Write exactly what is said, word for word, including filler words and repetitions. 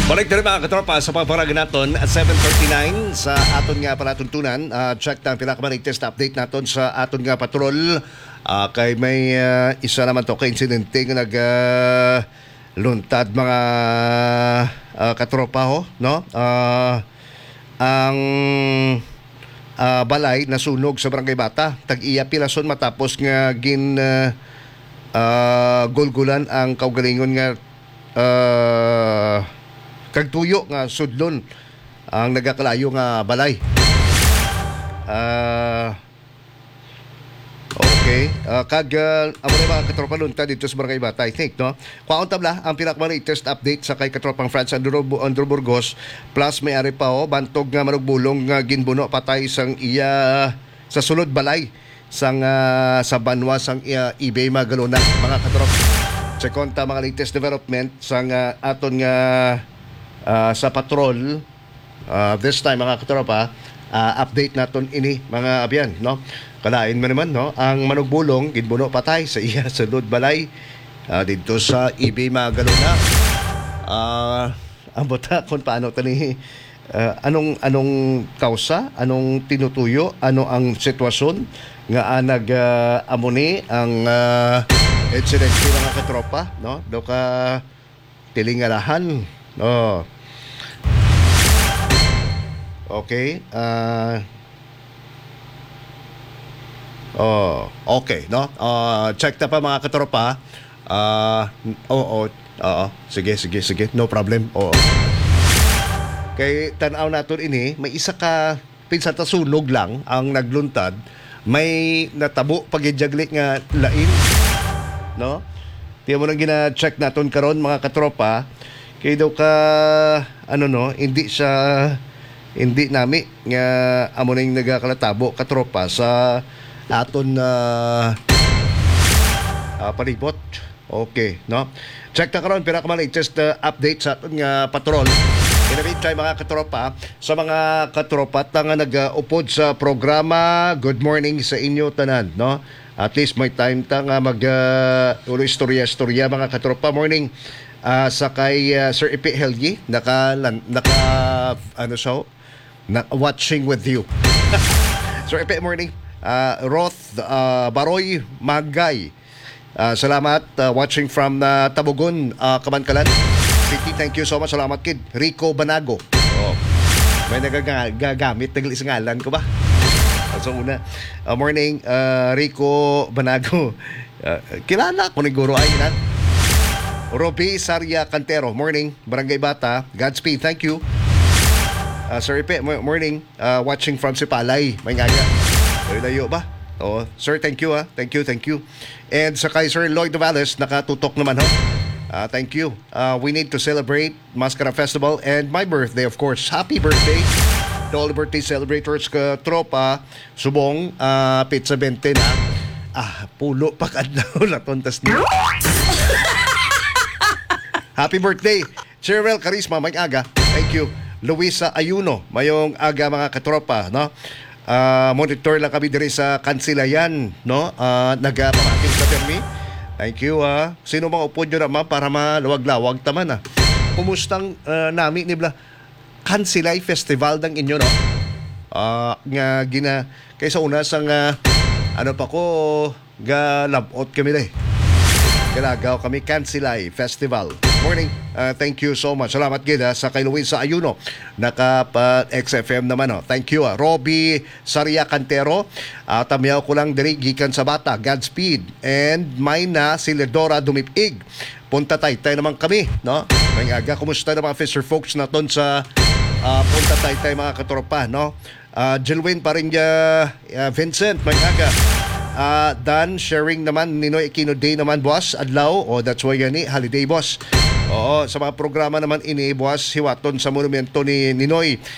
Balik na rin mga katropa sa pagparag naton at seven thirty-nine sa aton nga palatuntunan. Uh, check na ang pinakamanigtest update naton sa aton nga patrol. Uh, kay may uh, isa naman to ka-insidente nga nag uh, luntad mga uh, katropa ho, no? Uh, ang uh, balay nasunog sa Barangay Bata. Tag-iya pilason matapos nga gin uh, uh, gulgulan ang kaugalingon nga uh, kagtuyo nga sudlon ang nagakalayo nga balay. Uh, okay. Uh, kag uh, amo na mga katropa lunta dito sa Barangay Bata, I think, no? Kwaon tabla ang pinakamanitest update sa kay katropang France Andrew, Andrew Burgos plus may ari pa o bantog nga manugbulong nga ginbuno patay sang iya sa sulod balay sang uh, sa banwa sang iya eBay Magalona mga katropa. Check ta mga latest development sang uh, aton nga Uh, sa patrol uh, this time mga katropa, uh, update naton ini mga abyan, no? Kalain mo naman, no, ang manugbulong ginbuno patay sa iya sa Lod Balay uh, dito sa eBay Magalona. Uh, ang bota kung paano tani uh, anong anong kausa, anong tinutuyo, ano ang sitwasyon nga nag uh, amuni ang uh, incident mga katropa, no? Do ka tilingalahan, no? Okay. Uh, oh, okay, no? Uh, check na pa mga katropa. Uh, oo, oo. Sige, sige, sige. No problem. Oo. Kay tanaw naton ini, may isa ka pinsa ta sunog lang ang nagluntad. May natabo pagidyagli nga lain, no? Tiyan mo nang gina-check naton karon mga katropa. Kay daw ka ano no, hindi siya hindi nami nga amo na yung nagakalatabo katropa sa aton na uh, uh, palibot. Okay, no? Check na karon pinakamalagtest uh, update sa aton nga patrol. Inabit tayo mga katropa sa mga katropa nga nag-upod sa programa. Good morning sa inyo tanan, no? At least may time ta nga mag uh, ulo istorya-istorya mga katropa. Morning uh, sa kay uh, Sir Ipi Helgi naka naka ano siya na watching with you. So, epe morning. Uh, Roth uh, Baroy Magay. Uh, salamat. Uh, watching from uh, Tabugon, uh, Kamankalan City. Thank you so much. Salamat, kid. Rico Banago. Oh. May nagagamit. Naglis ngalan ko ba? So, una. Uh, morning, uh, Rico Banago. Uh, kilala ko ni Guro ay na. Roby Saria Cantero. Morning. Barangay Bata. Godspeed. Thank you. Uh, Sir Ipe, morning. Uh, watching from Sipalay. May ngaga. Ay, layo ba? Oh, sir, thank you, ha. Thank you, thank you. And sa kay Sir Lloyd Novales, nakatutok naman, ho. Uh, thank you. Uh, we need to celebrate Mascara Festival and my birthday, of course. Happy birthday to all the birthday celebrators ka tropa. Subong, uh, pizza twenty na. Ah, pulo pa kadlaw na tontas niyo. Happy birthday. Cheryl Carisma, may aga. Thank you. Luisa Ayuno, mayong aga mga katropa, no? Uh, monitor lang kami diri sa Kansilayan, no? Uh, nagapamakin sa permi. Thank you, ah. Uh. Sino mga upod nyo naman para malawag-lawag taman, ah. Kumustang uh, nami nibla Kansilay Festival ng inyo, no? Uh, nga gina kaysa una sang uh, ano pa ko ga labot kami deh. Galagaw kami Kansilay Festival. Morning. Uh, thank you so much. Salamat gida sa kay Luisa Ayuno. Naka uh, X F M naman, oh. Thank you. Ah. Roby Saria Cantero. Uh, tamiyaw ko lang diri gikan sa Bata. Godspeed. And may na si Ledora Dumipig. Punta Taytay naman kami, no? May aga. Kumusta na mga Fisher folks naton sa uh, Punta Taytay mga katropa, no? Uh, Jilwin pa rin uh, uh, Vincent. May aga. Uh, Dan sharing naman Ninoy Aquino Day naman boss adlaw. Oh, that's why yani holiday boss. Oo, sa mga programa naman ini boss hiwaton sa monumento ni Ninoy